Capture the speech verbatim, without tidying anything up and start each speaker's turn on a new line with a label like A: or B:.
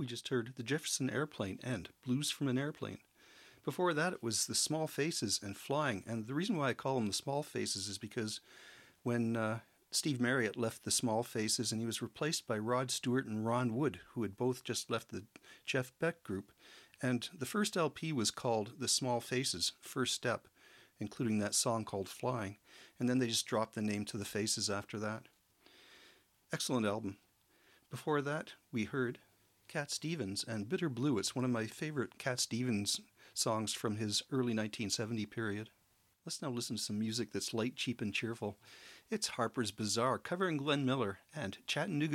A: we just heard the Jefferson Airplane and Blues from an Airplane. Before that, it was the Small Faces and Flying. And the reason why I call them the Small Faces is because when uh, Steve Marriott left the Small Faces and he was replaced by Rod Stewart and Ron Wood, who had both just left the Jeff Beck group. And the first L P was called The Small Faces, First Step, including that song called Flying. And then they just dropped the name to the Faces after that. Excellent album. Before that, we heard Cat Stevens and Bitter Blue. It's one of my favorite Cat Stevens songs from his early nineteen seventy period. Let's now listen to some music that's light, cheap, and cheerful. It's Harper's Bazaar covering Glenn Miller and Chattanooga